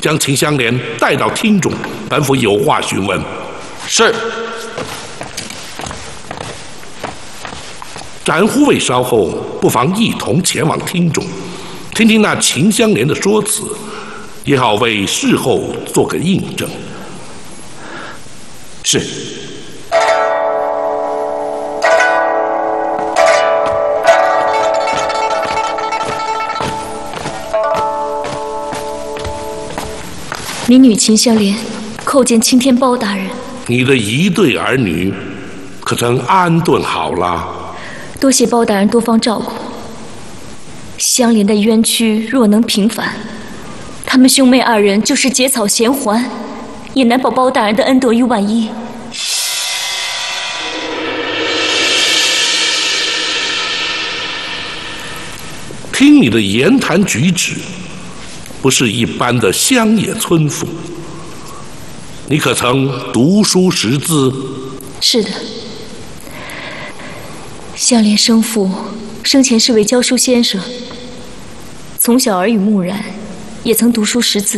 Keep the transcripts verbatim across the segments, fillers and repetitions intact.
将秦香莲带到厅中，本府有话询问。 是。 展护卫稍后，不妨一同前往厅中，听听那秦香莲的说辞，也好为事后做个印证。 是。 民女秦香莲叩见青天包大人。 你的一对儿女可曾安顿好了？ 多谢包大人多方照顾。香莲的冤屈若能平反，他们兄妹二人就是结草衔环，也难保包大人的恩德于万一。 听你的言谈举止，不是一般的乡野村妇。你可曾读书识字？ 是的。香莲生父生前是位教书先生，从小耳濡目染，也曾读书识字。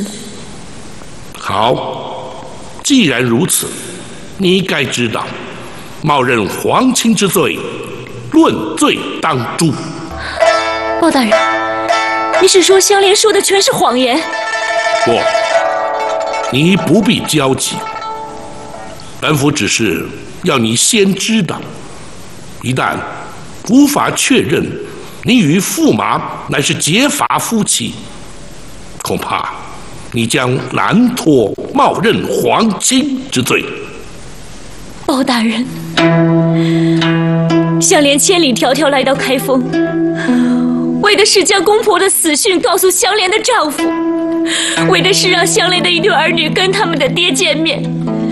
好，既然如此，你该知道，冒认皇亲之罪，论罪当诛。 包大人，你是说香莲说的全是谎言？ 不，你不必焦急。本府只是要你先知道，一旦无法确认你与驸马乃是结发夫妻，恐怕你将难脱冒认皇亲之罪。 包大人，香莲千里迢迢来到开封，为的是将公婆的死讯告诉香莲的丈夫，为的是让香莲的一对儿女跟他们的爹见面。